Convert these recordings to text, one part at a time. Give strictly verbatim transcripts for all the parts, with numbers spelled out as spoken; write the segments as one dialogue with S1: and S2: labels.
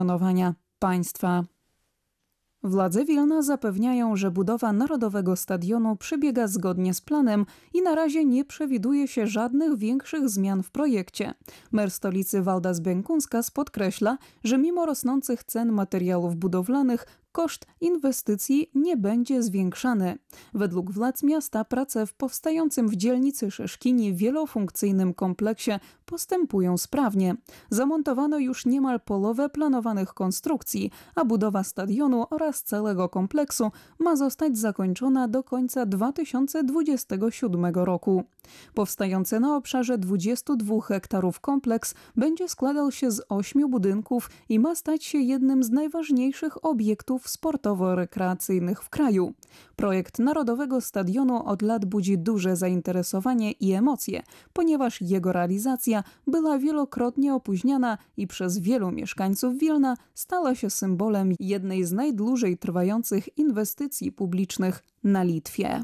S1: funkcjonowania państwa. Władze Wilna zapewniają, że budowa Narodowego Stadionu przebiega zgodnie z planem i na razie nie przewiduje się żadnych większych zmian w projekcie. Mer stolicy Valdas Benkunskas podkreśla, że mimo rosnących cen materiałów budowlanych koszt inwestycji nie będzie zwiększany. Według władz miasta prace w powstającym w dzielnicy Szeszkini wielofunkcyjnym kompleksie postępują sprawnie. Zamontowano już niemal połowę planowanych konstrukcji, a budowa stadionu oraz całego kompleksu ma zostać zakończona do końca dwa tysiące dwudziestego siódmego roku. Powstający na obszarze dwudziestu dwóch hektarów kompleks będzie składał się z ośmiu budynków i ma stać się jednym z najważniejszych obiektów sportowo-rekreacyjnych w kraju. Projekt Narodowego Stadionu od lat budzi duże zainteresowanie i emocje, ponieważ jego realizacja była wielokrotnie opóźniana i przez wielu mieszkańców Wilna stała się symbolem jednej z najdłużej trwających inwestycji publicznych na Litwie.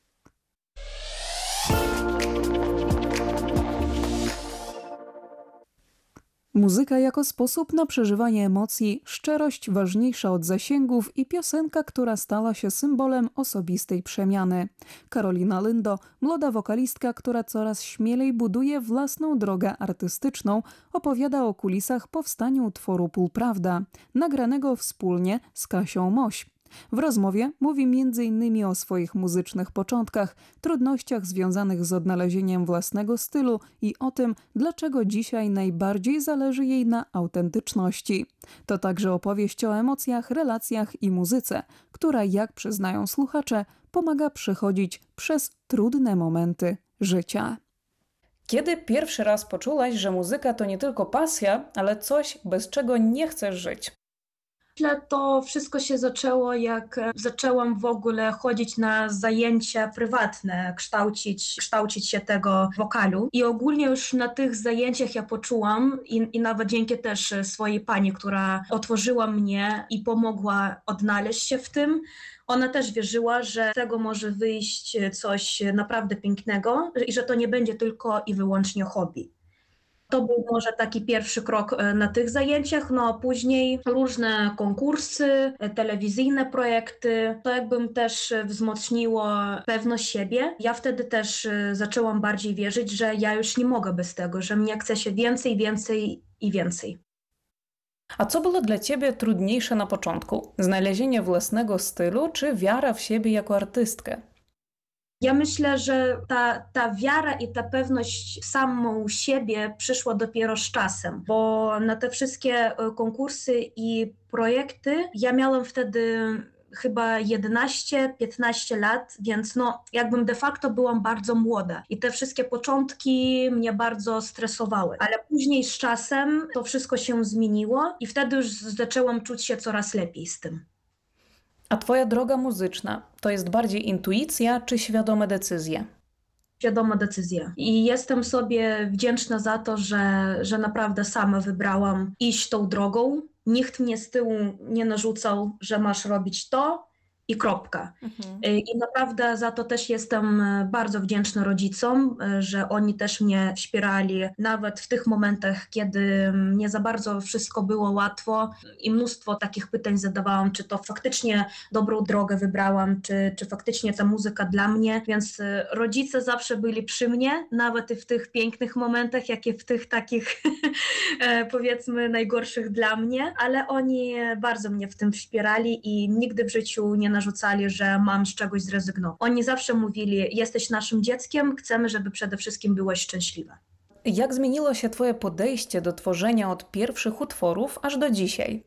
S1: Muzyka jako sposób na przeżywanie emocji, szczerość ważniejsza od zasięgów i piosenka, która stała się symbolem osobistej przemiany. Karolina Lindo, młoda wokalistka, która coraz śmielej buduje własną drogę artystyczną, opowiada o kulisach powstania utworu Półprawda, nagranego wspólnie z Kasią Moś. W rozmowie mówi między innymi o swoich muzycznych początkach, trudnościach związanych z odnalezieniem własnego stylu i o tym, dlaczego dzisiaj najbardziej zależy jej na autentyczności. To także opowieść o emocjach, relacjach i muzyce, która, jak przyznają słuchacze, pomaga przechodzić przez trudne momenty życia.
S2: Kiedy pierwszy raz poczułaś, że muzyka to nie tylko pasja, ale coś, bez czego nie chcesz żyć?
S3: Myślę, to wszystko się zaczęło, jak zaczęłam w ogóle chodzić na zajęcia prywatne, kształcić, kształcić się tego wokalu. I ogólnie już na tych zajęciach ja poczułam i, i nawet dzięki też swojej pani, która otworzyła mnie i pomogła odnaleźć się w tym, ona też wierzyła, że z tego może wyjść coś naprawdę pięknego i że to nie będzie tylko i wyłącznie hobby. To był może taki pierwszy krok na tych zajęciach, no a później różne konkursy, telewizyjne projekty. To jakbym też wzmocniło pewność siebie. Ja wtedy też zaczęłam bardziej wierzyć, że ja już nie mogę bez tego, że mnie chce się więcej, więcej i więcej.
S2: A co było dla ciebie trudniejsze na początku? Znalezienie własnego stylu czy wiara w siebie jako artystkę?
S3: Ja myślę, że ta, ta wiara i ta pewność w samą siebie przyszła dopiero z czasem, bo na te wszystkie konkursy i projekty ja miałam wtedy chyba jedenaście piętnaście lat, więc no jakbym de facto byłam bardzo młoda i te wszystkie początki mnie bardzo stresowały, ale później z czasem to wszystko się zmieniło i wtedy już zaczęłam czuć się coraz lepiej z tym.
S2: A twoja droga muzyczna to jest bardziej intuicja czy świadome decyzje?
S3: Świadoma decyzja. I jestem sobie wdzięczna za to, że, że naprawdę sama wybrałam iść tą drogą. Nikt mnie z tyłu nie narzucał, że masz robić to i kropka. Mhm. I naprawdę za to też jestem bardzo wdzięczna rodzicom, że oni też mnie wspierali nawet w tych momentach, kiedy nie za bardzo wszystko było łatwo i mnóstwo takich pytań zadawałam, czy to faktycznie dobrą drogę wybrałam, czy, czy faktycznie ta muzyka dla mnie, więc rodzice zawsze byli przy mnie, nawet i w tych pięknych momentach, jak i w tych takich powiedzmy najgorszych dla mnie, ale oni bardzo mnie w tym wspierali i nigdy w życiu nie narzucali, że mam z czegoś zrezygnować. Oni zawsze mówili, jesteś naszym dzieckiem, chcemy, żeby przede wszystkim byłaś szczęśliwa.
S2: Jak zmieniło się twoje podejście do tworzenia od pierwszych utworów aż do dzisiaj?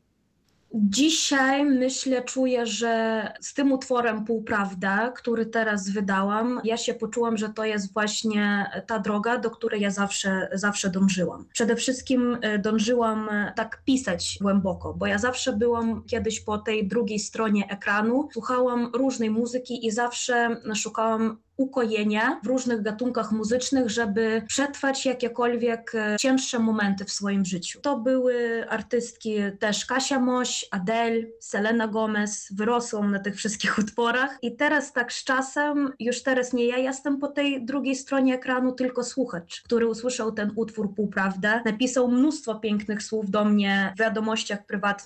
S3: Dzisiaj myślę, czuję, że z tym utworem Półprawda, który teraz wydałam, ja się poczułam, że to jest właśnie ta droga, do której ja zawsze, zawsze dążyłam. Przede wszystkim dążyłam tak pisać głęboko, bo ja zawsze byłam kiedyś po tej drugiej stronie ekranu, słuchałam różnej muzyki i zawsze szukałam ukojenia w różnych gatunkach muzycznych, żeby przetrwać jakiekolwiek cięższe momenty w swoim życiu. To były artystki też Kasia Moś, Adele, Selena Gomez. Wyrosłam na tych wszystkich utworach i teraz tak z czasem, już teraz nie ja jestem po tej drugiej stronie ekranu, tylko słuchacz, który usłyszał ten utwór Półprawda. Napisał mnóstwo pięknych słów do mnie w wiadomościach prywatnych